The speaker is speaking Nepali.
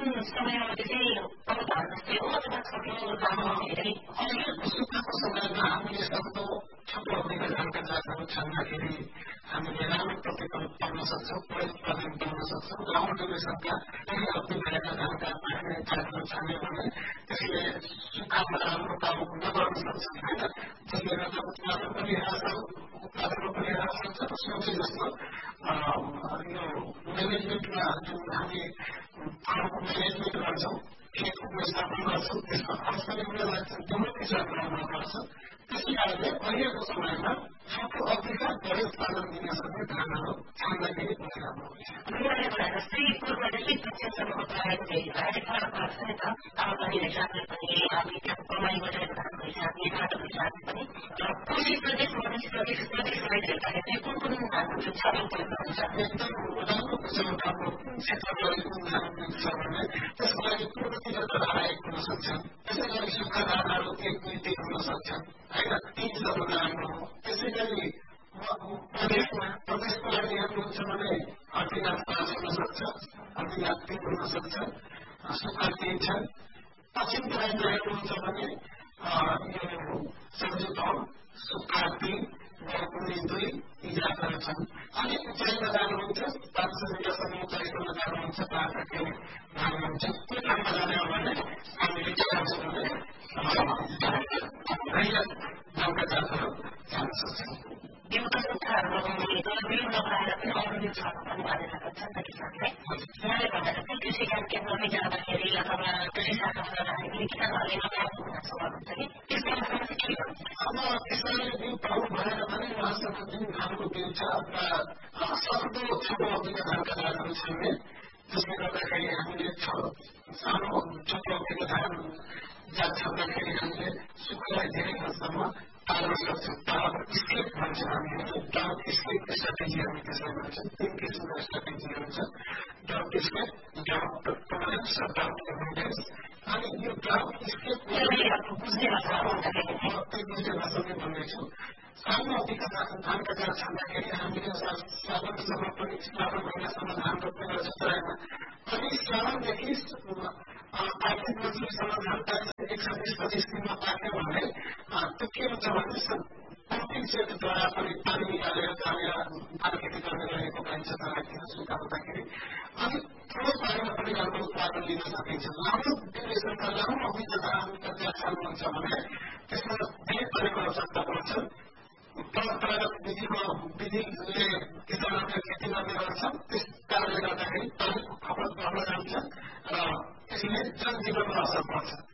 समयमा चाहिँ अवधान जस्तै हो अथवा छोटो लामो हेरी अहिले सुक्खाको समयमा हामीले सक्दो छोटो अवधिका धानका जातहरू छान्दाखेरि हामीले राम्रो प्रतिफल पाउन सक्छौँ, बढी उत्पादन पाउन सक्छौँ। लामो डुरेसनका केही अवधि भएका धानका पाक्ने जातहरू छान्यो भने त्यसले सुक्खामा राम्रो काम नगर्न सक्छ होइन, जसले गर्दा उत्पादन पनि ह्रास उत्पादनमा पनि ह्रास हुन्छ र सोचे जस्तो यो म्यानेजमेन्टमा जुन हामी फार्मको म्यानेजमेन्ट गर्छौँ, खेतको व्यवस्थापन गर्छौँ, त्यसमा खर्च पनि हुन लाग्छ, दुवै किसिमको हुन पर्छ। त्यसै कारणले अहिलेको समयमा छोटो अवधिका बढी उत्पादन दिन सक्ने धानहरू छान्दाखेरि पनि राम्रो हुन्छ। जस्तै पूर्वदेखि पश्चिमसम्मको प्रयोग चाहिँ धेरै फरक पर्छ नि त। आमदानी हिसाबले पनि त्यहाँ कमाइ गरेको धानको हिसाबले बाटोको हिसाबले पनि पूर्वी प्रदेश मध्य प्रदेश प्रदेशलाई हेर्दाखेरि कुन कुन धानको चाहिँ छलफल पर्नुहुन्छ? एकदम राम्रो कुरामा आफ्नो क्षेत्रलाई कुन धान छ भने त्यसको लागि पूर्वतिर आएको हुन सक्छन्, त्यसै गरी सुक्खा धानहरू 1-2 दिन हुन सक्छन् होइन, 3 सबभन्दा राम्रो हो। त्यसै गरी प्रदेशको लागि हेर्नुहुन्छ भने अर्धीनाथ 5 हुन सक्छ, अर्धीनाथ 3 हुन सक्छ, सुक्खा 3 छ। पश्चिमको लाइनमा हेर्नुहुन्छ भने यो सब्जी भाउ सुक्खा 3 गहुँ 2 यी जातहरू छन्। अनि उचाइमा जानुहुन्छ 500 मिटरसम्म उचाइसम्म जानुहुन्छ पाहाडका केही भागमा हुन्छ, त्यो ठाउँमा जाने हो भने हामीले के गर्छौँ भने गाउँका जातहरू जान सक्छौँ। एउटा सुक्खाहरू लगाउने बिउ लगाएर पनि अरू छ भन्ने भन्न सक्छ नि त किसानले। यहाँले भन्दाखेरि कृषि ज्ञान केन्द्रमै जाँदाखेरि अथवा कृषि शाखामा जाँदाखेरि किसानहरूले नपाएको हुन सक्नुहुन्छ कि त्यसको अवस्थामा चाहिँ के गर्छ? अब किसानले बिउ पाउनु भएन भने उहाँसँग जुन धानको बिउ छ अथवा सक्दो छोटो अवधिका धानका जातहरू छान्ने, जसले गर्दाखेरि हामीले सानो छोटो अवधिका धान जात छान्दाखेरि हामीले सुक्खालाई धेरै हदसम्म पाल्न सक्छौँ। पावर स्केप भन्छौँ हामीले, ड्राउट स्केप स्ट्राटेजी हामी त्यसलाई भन्छौँ। 3 किसिमका स्ट्राटेजीहरू छ, ड्राउट स्केप, ड्राउट टलरेन्स र ड्राउट एभोइडेन्स। अनि यो ड्राउट स्केप बुझ्ने भाषामा बुझ्ने भाषामै भन्नेछु। सानो अवधिका धानका जात छान्दाखेरि हामीले श्रावणसम्म पनि श्रावण महिनासम्म धान रोप्ने गर्छौँ तराईमा। अनि श्रावणदेखि कार्तिक मन्सिरसम्म धान 120-25 दिनमा पाक्यो भने त्यो के हुन्छ भने पम्पिङ सेटद्वारा पनि पानी निकालेर तानेर धान खेती गर्ने गरेको पाइन्छ तराईतिर सुक्खा हुँदाखेरि। अनि थोरै पानीमा पनि राम्रो उत्पादन लिन सकिन्छ। लामो ड्युरेसनका लामो अवधिका धानका जात छान्नुहुन्छ भने त्यसमा धेरै पानीको आवश्यकता पर्छ। परम्परागत विधिले किसानहरूले खेती गर्ने गर्छन्, त्यस कारणले गर्दाखेरि पानीको खपत बढ्न जान्छ र त्यसले जनजीवनमा असर पर्छ।